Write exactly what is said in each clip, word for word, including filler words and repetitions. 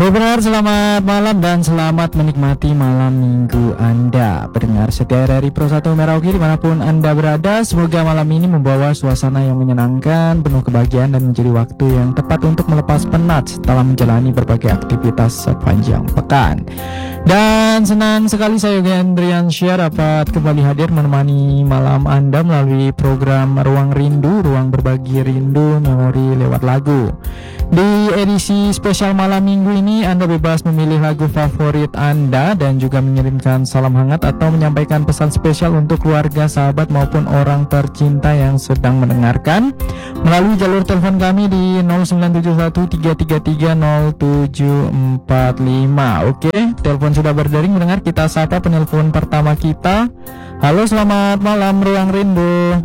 Benar, selamat malam dan selamat menikmati malam minggu Anda. Pendengar setia dari Pro satu Merauke dimanapun Anda berada, semoga malam ini membawa suasana yang menyenangkan, penuh kebahagiaan dan menjadi waktu yang tepat untuk melepas penat setelah menjalani berbagai aktivitas sepanjang pekan. Dan senang sekali saya Yogi Andriansyah dapat kembali hadir menemani malam Anda melalui program Ruang Rindu, Ruang Berbagi Rindu, Memori lewat lagu. Di edisi spesial malam minggu ini Anda bebas memilih lagu favorit Anda dan juga mengirimkan salam hangat atau menyampaikan pesan spesial untuk keluarga, sahabat maupun orang tercinta yang sedang mendengarkan melalui jalur telepon kami di nol sembilan tujuh satu tiga tiga tiga nol tujuh empat lima. Oke, telepon sudah berdering mendengar, kita sapa penelpon pertama kita. Halo, selamat malam Ruang Rindu.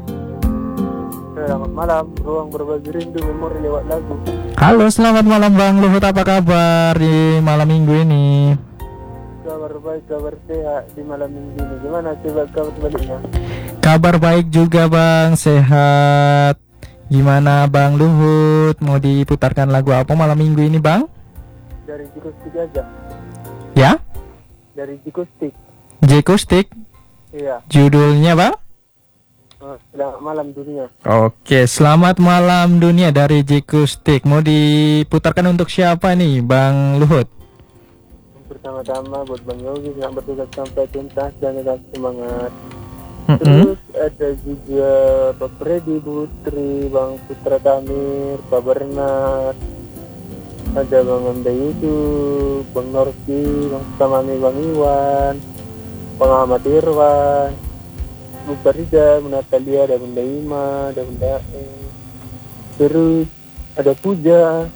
Selamat malam, Ruang Berbagi Rindu, Memori lewat lagu. Halo, selamat malam Bang Luhut, apa kabar di malam minggu ini? Kabar baik, kabar sehat di malam minggu ini. Gimana coba kabar sebaliknya? Kabar baik juga Bang, sehat. Gimana Bang Luhut, mau diputarkan lagu apa malam minggu ini Bang? Dari Jikustik aja. Ya? Dari Jikustik. Jikustik? Iya. Judulnya Bang? Oh, selamat malam dunia. Oke, selamat malam dunia dari Jikustik. Mau diputarkan untuk siapa nih Bang Luhut? Pertama-tama buat Bang Yogi yang bertugas sampai tuntas dan tetap semangat. Mm-mm. Terus ada juga Pak Freddy Putri, Bang Putra Tamir, Pak Bernard, ada Bang Anda Yusuf, Bang Norki, Bang Samami, Bang Iwan, Bang Ahmad Irwan, Bu Farida, Bu Natalia, ada Bunda Ima, ada Bunda E. Terus ada Puja,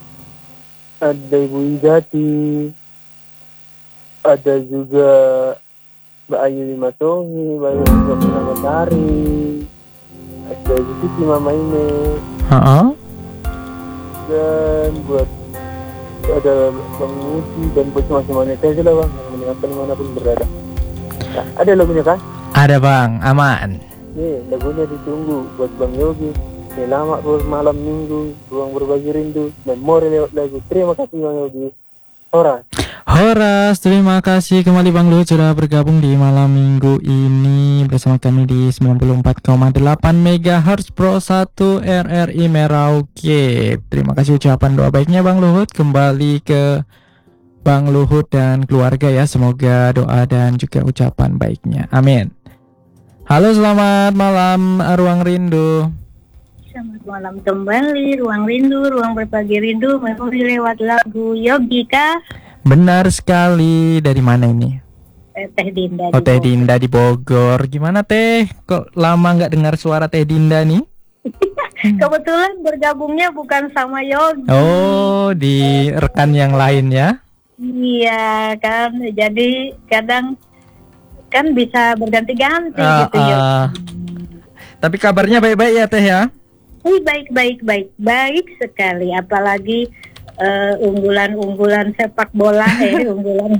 ada Ibu Ijati, ada juga Mbak Ayu Limasongi, Mbak Ayu Limasongi, ada Siti Mama ini, Ha-ha. dan buat ada Bang Musi dan buat semua-semuanya saya lah Bang yang mendengarkan dimanapun berada. Nah, ada lagunya kan? Ada Bang, aman. Nih lagunya ditunggu buat Bang Yogi. Selamat malam minggu, Ruang Berbagi Rindu, Memori lewat lagu. Terima kasih Bang Yogi. Horas. Horas, terima kasih kembali Bang Luhut sudah bergabung di malam minggu ini bersama kami di sembilan puluh empat koma delapan megahertz Pro satu R R I Merauke. Terima kasih ucapan doa baiknya Bang Luhut, kembali ke Bang Luhut dan keluarga ya. Semoga doa dan juga ucapan baiknya. Amin. Halo, selamat malam Ruang Rindu. Selamat malam kembali, Ruang Rindu, Ruang Berbagi Rindu, Memori lewat lagu. Yogi kah? Benar sekali. Dari mana ini? Eh, Teh Dinda. Oh, di Teh Bogor. Dinda di Bogor. Gimana Teh? Kok lama nggak dengar suara Teh Dinda nih? Kebetulan bergabungnya bukan sama Yogi. Oh, di rekan yang lain ya? Iya kan, jadi kadang kan bisa berganti-ganti Ah, gitu ya. ah. Tapi kabarnya baik-baik ya Teh ya? Baik, baik, baik, baik, baik sekali. Apalagi eh, unggulan-unggulan sepak bola, eh unggulan,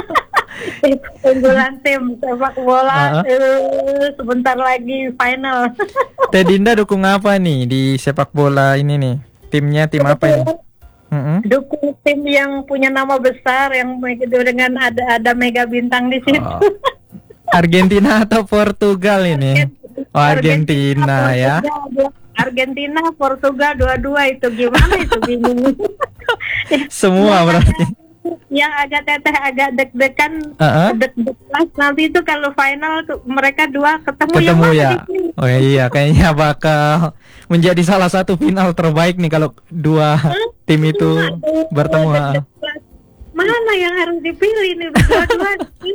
unggulan tim sepak bola. Ah. eh, sebentar lagi final. Teh Dinda dukung apa nih di sepak bola ini nih? Timnya tim apa ini? Mm-mm. Dukung tim yang punya nama besar, yang dengan ada ada mega bintang di situ. Oh. Argentina atau Portugal ini? Oh, Argentina ya. Portugal, Argentina, Portugal, dua-dua itu gimana itu bingung. Semua berarti. Yang agak teteh agak deg-degan, Uh-uh. deg-degan nanti itu kalau final tuh mereka dua ketemu, yang Ketemu mana ya. di sini? Oh iya, kayaknya bakal menjadi salah satu final terbaik nih kalau dua tim itu Aduh, bertemu. ha. deg-degan. Mana yang harus dipilih nih berdua-dua?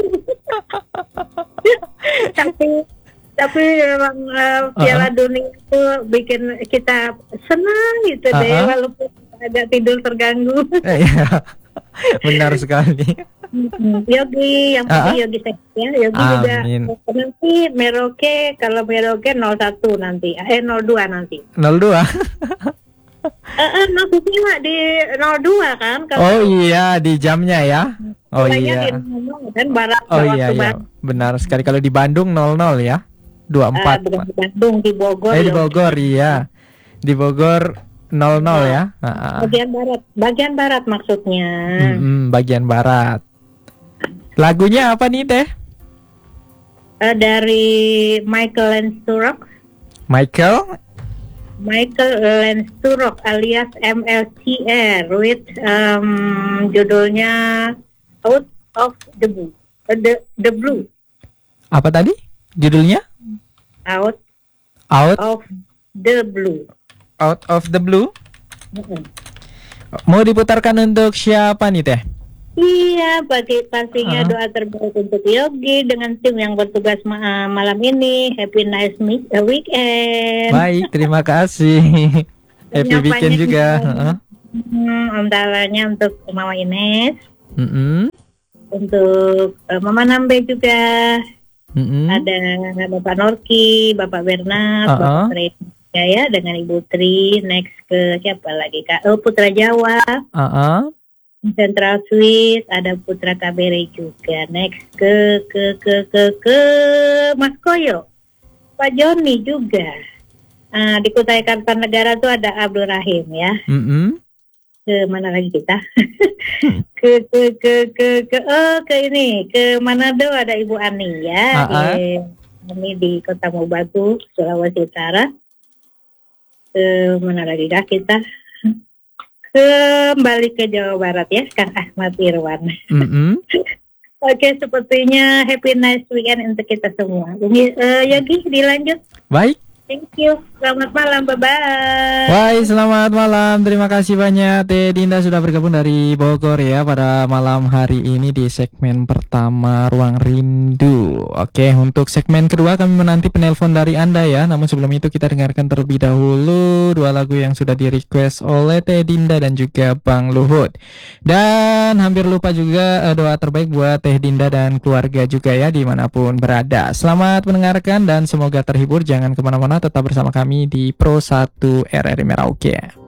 tapi tapi memang uh, Piala Uh-uh. Dunia itu bikin kita senang gitu deh, Uh-uh. walaupun agak tidur terganggu. Eh, Iya, benar sekali. Yogi, yang Uh-uh. penting Yogi sehat ya. Yogi juga Amin. nanti Merauke, kalau Merauke nol satu nanti, eh nol dua nanti. nol dua. Eh, eh maksudnya di nol dua kan? Oh iya, di jamnya ya. Oh Kayaknya iya. di nol kan barat Oh waktu iya, iya. barat. Benar sekali. Kalau di Bandung nol nol ya. dua Ah, empat. bukan di Bandung, di Bogor. Eh di Yogi. Bogor iya. Di Bogor nol nol ya. Ah, ah. Bagian barat, bagian barat maksudnya. Mm-mm, bagian barat. Lagunya apa nih Teh? Eh, dari Michael Lansturok, Michael? Michael Lansturok alias M L C R with um, judulnya Out of the Blue. Uh, the the Blue. Apa tadi? Judulnya? Out Out of the Blue. Out of the Blue. Mm-mm. Mau diputarkan untuk siapa nih Teh? Iya, pagi pastinya Ah. doa terbaik untuk Yogi dengan tim yang bertugas ma- malam ini. Happy nice mi- uh, weekend. Baik, terima kasih. Happy Penyapanya weekend juga. Heeh. Hmm, antaranya untuk Mama Ines, Mm-mm. untuk uh, Mama Nambe juga. Mm-mm. Ada Bapak Norki, Bapak Bernard, Uh-uh. Bapak Tri Jaya dengan Ibu Tri. Next ke siapa lagi Kak? Oh, Putra Jawa, Ah-ah. Central Swiss, ada Putra K B R juga. Next ke ke ke ke ke Mas Koyo, Pak Joni juga. Ah, di Kutai Kartanegara tuh ada Abdul Rahim ya. Mm-mm. Ke mana lagi kita? ke ke ke ke ke oh ke ini ke Manado ada Ibu Ani ya. Ah-ah. Di, ini di Kota Mobagu, Sulawesi Utara. Ke mana lagi kah kita? Kembali ke Jawa Barat ya, Kang Ahmad Irwan. Mm-mm. Oke, sepertinya happy nice weekend untuk kita semua. Ini uh, Yogi dilanjut. Baik. Thank you. Selamat malam. Bye-bye. Baik, selamat malam. Terima kasih banyak Teh Dinda sudah bergabung dari Bogor ya pada malam hari ini di segmen pertama Ruang Rindu. Oke, untuk segmen kedua kami menanti penelpon dari Anda ya. Namun sebelum itu kita dengarkan terlebih dahulu dua lagu yang sudah di-request oleh Teh Dinda dan juga Bang Luhut. Dan hampir lupa juga eh, doa terbaik buat Teh Dinda dan keluarga juga ya dimanapun berada. Selamat mendengarkan dan semoga terhibur. Jangan kemana-mana, tetap bersama kami di Pro satu R R I Merauke.